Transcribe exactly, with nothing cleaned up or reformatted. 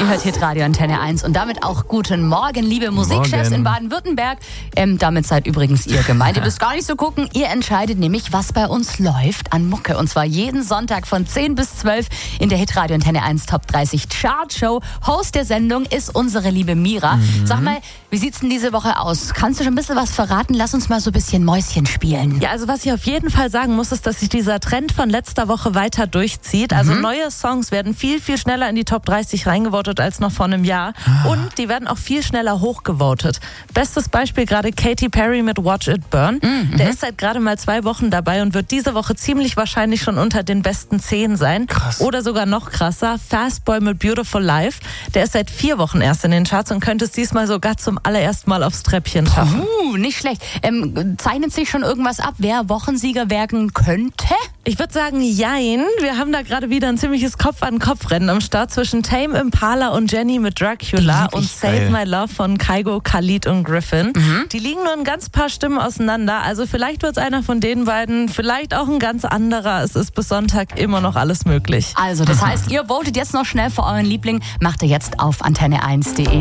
Ihr hört Hitradio Antenne eins und damit auch guten Morgen, liebe Musikchefs in Baden-Württemberg. Ähm, damit seid übrigens ihr gemeint. Ihr müsst gar nicht so gucken. Ihr entscheidet nämlich, was bei uns läuft an Mucke. Und zwar jeden Sonntag von zehn bis zwölf in der Hitradio Antenne eins Top dreißig Chartshow. Host der Sendung ist unsere liebe Mira. Mhm. Sag mal, wie sieht's denn diese Woche aus? Kannst du schon ein bisschen was verraten? Lass uns mal so ein bisschen Mäuschen spielen. Ja, also was ich auf jeden Fall sagen muss, ist, dass sich dieser Trend von letzter Woche weiter durchzieht. Also mhm. neue Songs werden viel, viel schneller in die Top dreißig reingevotet als noch vor einem Jahr. Ah. Und die werden auch viel schneller hochgevotet. Bestes Beispiel gerade Katy Perry mit Watch It Burn. Mhm. Der ist seit gerade mal zwei Wochen dabei und wird diese Woche ziemlich wahrscheinlich schon unter den besten zehn sein. Krass. Oder sogar noch krasser, Fast Boy mit Beautiful Life. Der ist seit vier Wochen erst in den Charts und könnte es diesmal sogar zum allerersten Mal aufs Treppchen schaffen. Uh, nicht schlecht. Ähm, zeichnet sich schon irgendwas ab, wer Wochensieger werden könnte? Ich würde sagen, jein. Wir haben da gerade wieder ein ziemliches Kopf-an-Kopf-Rennen am Start zwischen Tame Impala und Jenny mit Dracula und Save geil. My Love von Kygo, Khalid und Griffin. Mhm. Die liegen nur ein ganz paar Stimmen auseinander. Also vielleicht wird es einer von den beiden, vielleicht auch ein ganz anderer. Es ist bis Sonntag immer noch alles möglich. Also, das heißt, ihr votet jetzt noch schnell für euren Liebling. Macht ihr jetzt auf antenne eins punkt de.